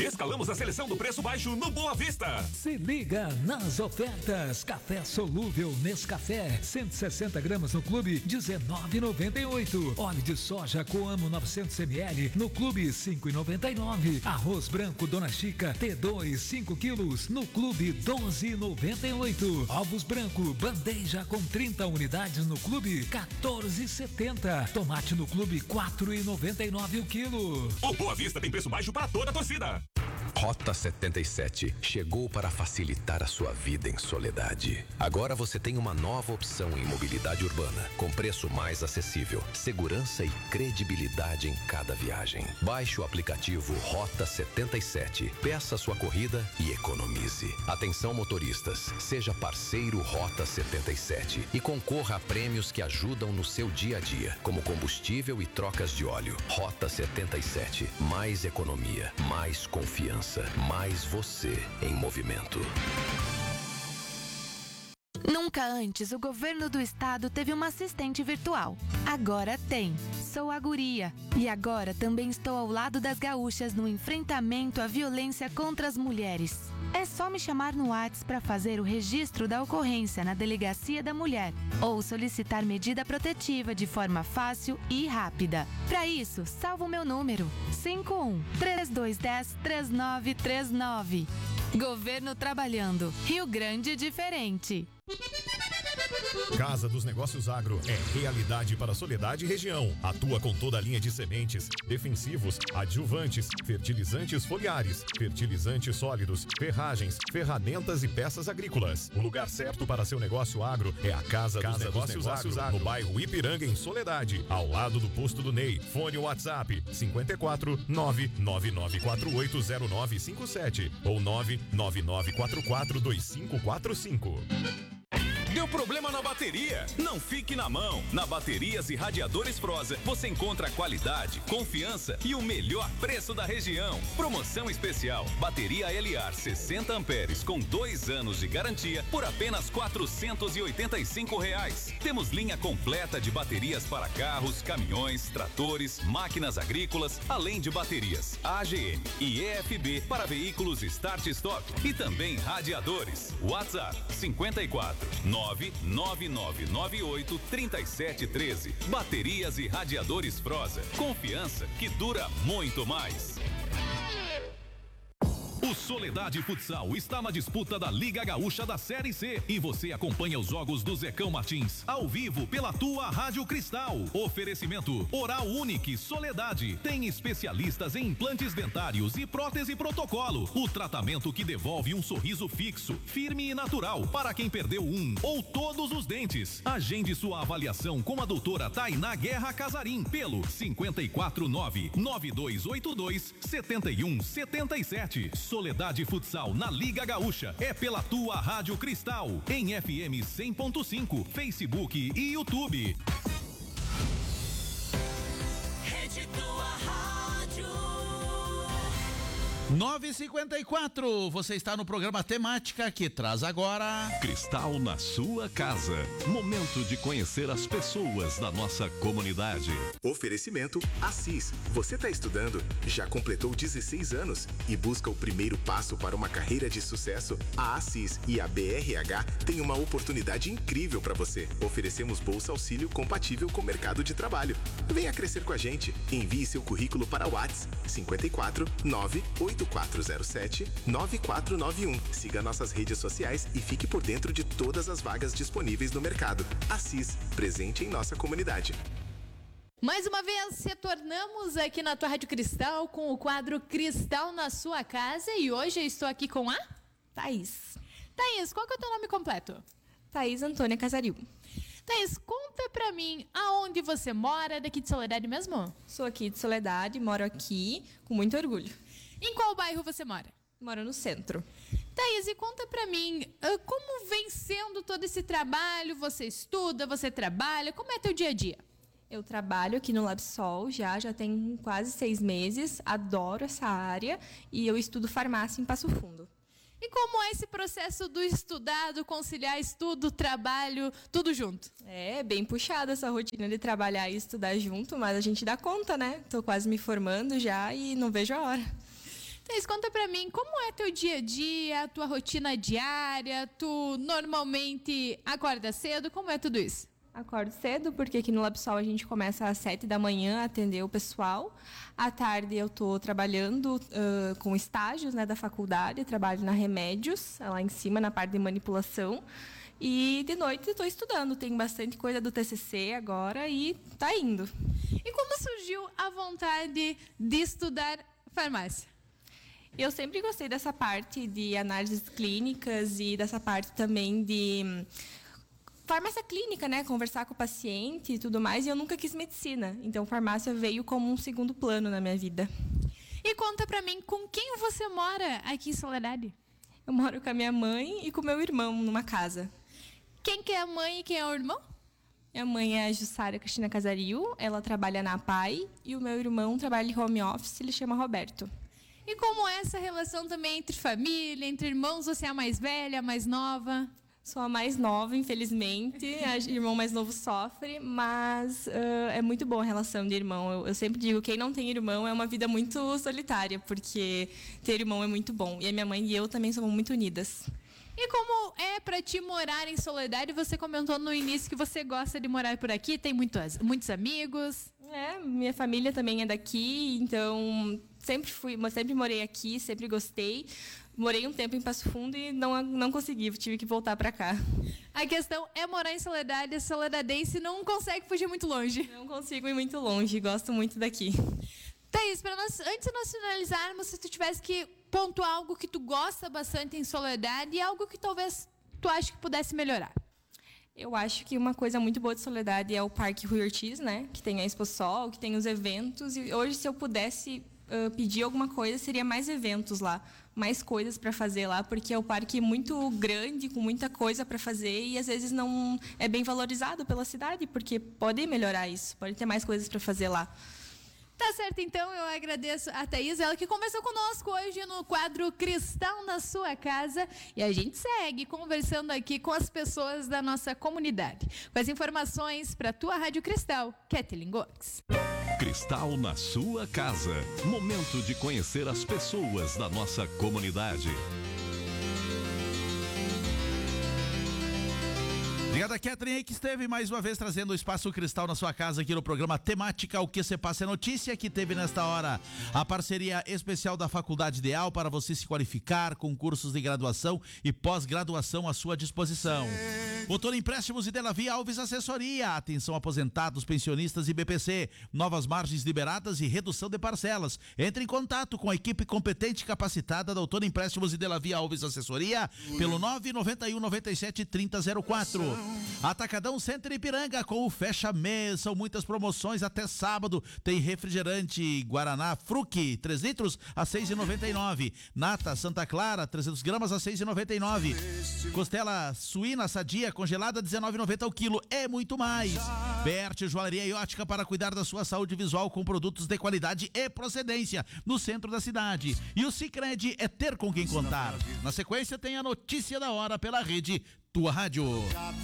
Escalamos a seleção do preço baixo no Boa Vista. Se liga nas ofertas. Café solúvel Nescafé, 160 gramas no clube, R$19,98. Óleo de soja Coamo 900 ml no clube, R$5,99. Arroz branco Dona Chica T2, 5 quilos no clube, R$12,98. Ovos branco bandeja com 30 unidades no clube, R$14,70. Tomate no clube, R$4,99 o quilo. O Boa Vista tem preço baixo para toda a torcida. Rota 77 chegou para facilitar a sua vida em Soledade. Agora você tem uma nova opção em mobilidade urbana, com preço mais acessível, segurança e credibilidade em cada viagem. Baixe o aplicativo Rota 77, peça sua corrida e economize. Atenção motoristas, seja parceiro Rota 77 e concorra a prêmios que ajudam no seu dia a dia, como combustível e trocas de óleo. Rota 77, mais economia, mais confiança. Mais você em movimento. Nunca antes o governo do estado teve uma assistente virtual. Agora tem. Sou a Guria. E agora também estou ao lado das gaúchas no enfrentamento à violência contra as mulheres. É só me chamar no WhatsApp para fazer o registro da ocorrência na Delegacia da Mulher ou solicitar medida protetiva de forma fácil e rápida. Para isso, salva o meu número: 51-3210-3939. Governo trabalhando. Rio Grande diferente. Casa dos Negócios Agro é realidade para Soledade e região. Atua com toda a linha de sementes, defensivos, adjuvantes, fertilizantes foliares, fertilizantes sólidos, ferragens, ferramentas e peças agrícolas. O lugar certo para seu negócio agro é a Casa dos Negócios Agro, no bairro Ipiranga, em Soledade, ao lado do posto do Ney. Fone WhatsApp 54 999480957 ou 999442545. Deu problema na bateria? Não fique na mão. Na Baterias e Radiadores Froza, você encontra qualidade, confiança e o melhor preço da região. Promoção especial: bateria LR 60 amperes com 2 anos de garantia por apenas R$485. Temos linha completa de baterias para carros, caminhões, tratores, máquinas agrícolas, além de baterias AGM e EFB para veículos start-stop e também radiadores. WhatsApp 54 999983713. Baterias e Radiadores Froza. Confiança que dura muito mais. O Soledade Futsal está na disputa da Liga Gaúcha da Série C e você acompanha os jogos do Zecão Martins ao vivo pela tua Rádio Cristal. Oferecimento Oral Unique Soledade. Tem especialistas em implantes dentários e prótese protocolo. O tratamento que devolve um sorriso fixo, firme e natural para quem perdeu um ou todos os dentes. Agende sua avaliação com a doutora Tainá Guerra Casarim pelo 54992827177. Soledade Futsal na Liga Gaúcha é pela tua Rádio Cristal em FM 100.5, Facebook e YouTube. Rede Tua Rádio. 9h54, você está no programa Temática que traz agora Cristal na sua casa. Momento de conhecer as pessoas da nossa comunidade. Oferecimento Assis. Você está estudando? Já completou 16 anos e busca o primeiro passo para uma carreira de sucesso? A Assis e a BRH têm uma oportunidade incrível para você. Oferecemos bolsa auxílio compatível com o mercado de trabalho. Venha crescer com a gente. Envie seu currículo para o WhatsApp 54 98407 9491. Siga nossas redes sociais e fique por dentro de todas as vagas disponíveis no mercado. Assis, presente em nossa comunidade. Mais uma vez, retornamos aqui na tua Rádio Cristal com o quadro Cristal na sua casa e hoje eu estou aqui com a Thaís. Thaís, qual que é o teu nome completo? Thaís Antônia Casaril. Thaís, conta pra mim aonde você mora, daqui de Soledade mesmo? Sou aqui de Soledade, moro aqui com muito orgulho. Em qual bairro você mora? Moro no centro. Thaís, e conta pra mim, como vem sendo todo esse trabalho? Você estuda, você trabalha, como é teu dia a dia? Eu trabalho aqui no LabSol já tem quase 6 meses, adoro essa área e eu estudo farmácia em Passo Fundo. E como é esse processo do estudar, do conciliar estudo, trabalho, tudo junto? É bem puxada essa rotina de trabalhar e estudar junto, mas a gente dá conta, né? Tô quase me formando já e não vejo a hora. Thaís, conta pra mim, como é teu dia a dia, tua rotina diária? Tu normalmente acorda cedo? Como é tudo isso? Acordo cedo, porque aqui no LabSol a gente começa às 7 da manhã a atender o pessoal. À tarde eu estou trabalhando com estágios, né, da faculdade, trabalho na Remédios, lá em cima, na parte de manipulação. E de noite estou estudando, tem bastante coisa do TCC agora e tá indo. E como surgiu a vontade de estudar farmácia? Eu sempre gostei dessa parte de análises clínicas e dessa parte também de farmácia clínica, né? Conversar com o paciente e tudo mais. E eu nunca quis medicina. Então, farmácia veio como um segundo plano na minha vida. E conta pra mim, com quem você mora aqui em Soledade? Eu moro com a minha mãe e com o meu irmão numa casa. Quem que é a mãe e quem é o irmão? Minha mãe é a Jussara Cristina Casaril. Ela trabalha na APAI. E o meu irmão trabalha em home office. Ele chama Roberto. E como é essa relação também entre família, entre irmãos? Você é a mais velha, a mais nova? Sou a mais nova, infelizmente. O irmão mais novo sofre, mas é muito boa a relação de irmão. Eu sempre digo que quem não tem irmão é uma vida muito solitária, porque ter irmão é muito bom. E a minha mãe e eu também somos muito unidas. E como é para ti morar em Soledade? Você comentou no início que você gosta de morar por aqui, tem muitos amigos. Minha família também é daqui, então sempre morei aqui, sempre gostei. Morei um tempo em Passo Fundo e não consegui, tive que voltar para cá. A questão é morar em Soledade, a soledadense não consegue fugir muito longe. Não consigo ir muito longe, gosto muito daqui. Thaís, antes de nós finalizarmos, se tu tivesse que pontuar algo que tu gosta bastante em Soledade e algo que talvez tu ache que pudesse melhorar. Eu acho que uma coisa muito boa de Soledade é o Parque Rui Ortiz, né? Que tem a Exposol, que tem os eventos. E hoje, se eu pudesse pedir alguma coisa, seria mais eventos lá. Mais coisas para fazer lá, porque é um parque muito grande, com muita coisa para fazer e às vezes não é bem valorizado pela cidade, porque pode melhorar isso, pode ter mais coisas para fazer lá. Tá certo, então eu agradeço a Thaís, ela que conversou conosco hoje no quadro Cristal na Sua Casa, e a gente segue conversando aqui com as pessoas da nossa comunidade. Com as informações para a tua Rádio Cristal, Kathleen Gomes. Cristal na Sua Casa. Momento de conhecer as pessoas da nossa comunidade. Obrigado, Catherine, que esteve mais uma vez trazendo o Espaço Cristal na sua casa aqui no programa Temática O Que Se Passa é Notícia, que teve nesta hora a parceria especial da Faculdade Ideal para você se qualificar com cursos de graduação e pós-graduação à sua disposição. Motor Empréstimos e Delavia Alves Assessoria. Atenção aposentados, pensionistas e BPC. Novas margens liberadas e redução de parcelas. Entre em contato com a equipe competente e capacitada da Doutor Empréstimos e Delavia Alves Assessoria pelo 991 97 3004. Atacadão Center Ipiranga com o Fecha Mês. São muitas promoções até sábado. Tem refrigerante Guaraná Fruc 3 litros a 6,99. Nata Santa Clara 300 gramas a 6,99. Costela suína sadia congelada 19,90 o quilo. É muito mais. Bert Joalheria e Ótica para cuidar da sua saúde visual com produtos de qualidade e procedência no centro da cidade. E o Sicredi é ter com quem contar. Na sequência tem a notícia da hora pela rede Tua Rádio.